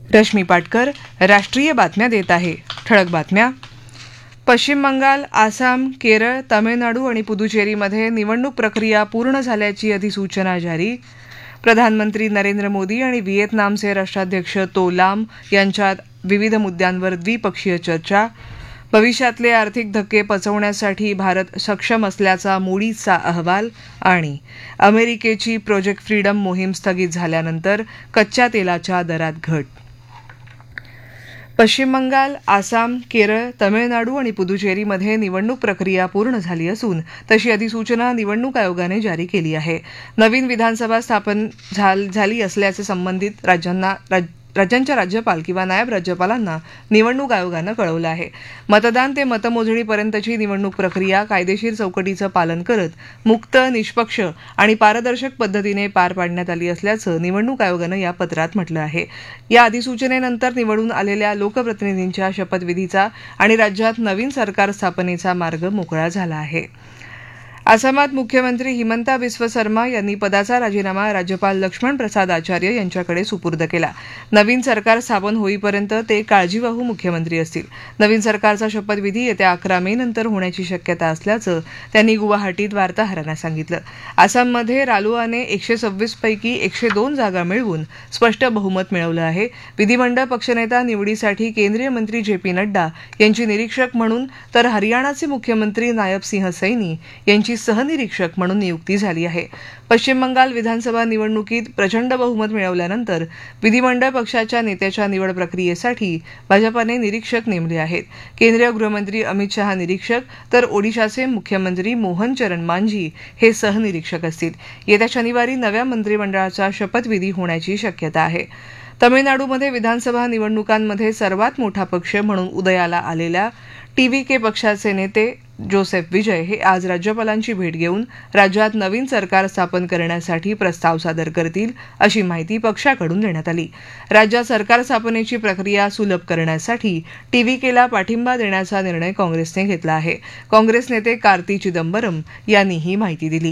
रश्मी पाटकर राष्ट्रीय बातम्या देत आहे. ठळक बातम्या. पश्चिम बंगाल, आसाम, केरळ, तमिळनाडू आणि पुदुचेरीमध्ये निवडणूक प्रक्रिया पूर्ण झाल्याची अधिसूचना जारी. प्रधानमंत्री नरेंद्र मोदी आणि व्हिएतनामचे राष्ट्राध्यक्ष तो लाम यांच्यात विविध मुद्द्यांवर द्विपक्षीय चर्चा. भविष्यातले आर्थिक धक्के पचवण्यासाठी भारत सक्षम असल्याचा मूडीजचा अहवाल. आणि अमेरिकेची प्रोजेक्ट फ्रीडम मोहीम स्थगित झाल्यानंतर कच्च्या तेलाच्या दरात घट. पश्चिम बंगाल, आसाम, केरळ, तमिळनाडू आणि पुदुचेरीमध्ये निवडणूक प्रक्रिया पूर्ण झाली असून तशी अधिसूचना निवडणूक आयोगाने जारी केली आहे. नवीन विधानसभा स्थापन झाली असल्याचे संबंधित राज्यांच्या राज्यपाल किंवा नायब राज्यपालांना निवडणूक आयोगानं कळवलं आहे. मतदान ते मतमोजणीपर्यंतची निवडणूक प्रक्रिया कायदेशीर चौकटीचं पालन करत मुक्त, निष्पक्ष आणि पारदर्शक पद्धतीने पार पाडण्यात आली असल्याचं निवडणूक आयोगानं या पत्रात म्हटलं आहे. या अधिसूचनेनंतर निवडून आलेल्या लोकप्रतिनिधींच्या शपथविधीचा आणि राज्यात नवीन सरकार स्थापनेचा मार्ग मोकळा झाला आहे. आसामात मुख्यमंत्री हिमंता बिस्व शर्मा यांनी पदाचा राजीनामा राज्यपाल लक्ष्मण प्रसाद आचार्य यांच्याकडे सुपूर्द केला. नवीन सरकार स्थापन होईपर्यंत ते काळजीवाहू मुख्यमंत्री असतील. नवीन सरकारचा शपथविधी येत्या 11 मे नंतर होण्याची शक्यता असल्याचं त्यांनी गुवाहाटीत वार्ताहरांना सांगितलं. आसाममध्ये रालोआने 126 पैकी 102 जागा मिळवून स्पष्ट बहुमत मिळवलं आहे. विधिमंडळ पक्षनेता निवडीसाठी केंद्रीय मंत्री JP नड्डा यांची निरीक्षक म्हणून तर हरियाणाचे मुख्यमंत्री नायब सिंह सैनी यांची सहनिरीक्षक म्हणून नियुक्ती झाली आहे. पश्चिम बंगाल विधानसभा निवडणुकीत प्रचंड बहुमत मिळवल्यानंतर विधिमंडळ पक्षाच्या नेत्याच्या निवड प्रक्रियेसाठी भाजपाने निरीक्षक नेमले आहेत. केंद्रीय गृहमंत्री अमित शहा निरीक्षक तर ओडिशाचे मुख्यमंत्री मोहन चरण मांझी हे सहनिरीक्षक असतील. येत्या शनिवारी नव्या मंत्रिमंडळाचा शपथविधी होण्याची शक्यता आहे. तमिळनाडूमध्ये विधानसभा निवडणुकांमध्ये सर्वात मोठा पक्ष म्हणून उदयाला आलेल्या TVK पक्षाचे नेते जोसेफ विजय हे आज राज्यपालांची भेट घेऊन राज्यात नवीन सरकार स्थापन करण्यासाठी प्रस्ताव सादर करतील अशी माहिती पक्षाकडून देण्यात आली. राज्यात सरकार स्थापनेची प्रक्रिया सुलभ करण्यासाठी TVKला पाठिंबा देण्याचा निर्णय काँग्रेसने घेतला आहे. काँग्रेस नेते कार्ती चिदंबरम यांनी ही माहिती दिली.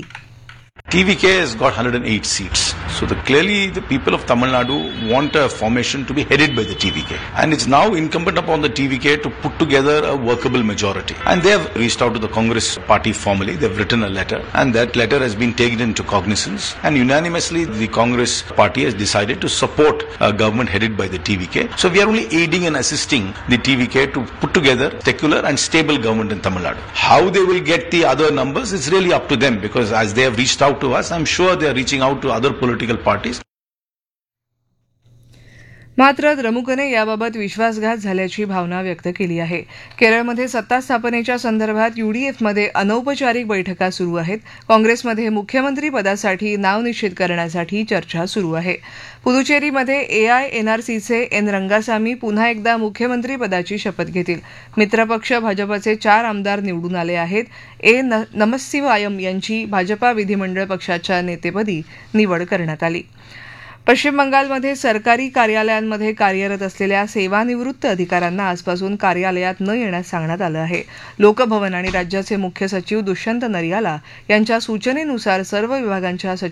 TVK has got 108 seats. So clearly the people of Tamil Nadu want a formation to be headed by the TVK. And it's now incumbent upon the TVK to put together a workable majority. And they have reached out to the Congress party formally. They've written a letter. And that letter has been taken into cognizance. And unanimously the Congress party has decided to support a government headed by the TVK. So we are only aiding and assisting the TVK to put together secular and stable government in Tamil Nadu. How they will get the other numbers is really up to them, because as they have reached out to us, I'm sure they are reaching out to other political parties. मात्र द्रमुकने याबाबत विश्वासघात झाल्याची भावना व्यक्त केली आहे. केरळमध्ये सत्ता स्थापनेच्या संदर्भात UDFमध्ये अनौपचारिक बैठका सुरू आहेत. काँग्रेसमध्ये मुख्यमंत्री पदासाठी नाव निश्चित करण्यासाठी चर्चा सुरू आहे. पुदुचेरीमध्ये AINRCचे N रंगासामी पुन्हा एकदा मुख्यमंत्री पदाची शपथ घेतील. मित्रपक्ष भाजपचे 4 आमदार निवडून आले आहेत. नमस्सिवायम यांची भाजपा विधिमंडळ पक्षाच्या नेतेपदी निवड करण्यात आली. पश्चिम बंगालमध्ये सरकारी कार्यालयांमध्ये कार्यरत असलेल्या सेवानिवृत्त अधिकाऱ्यांना आजपासून कार्यालयात न येण्यास सांगण्यात आलं आहे. लोकभवन आणि राज्याचे मुख्य सचिव दुष्यंत नरियाला यांच्या सूचनेनुसार सर्व विभागांच्या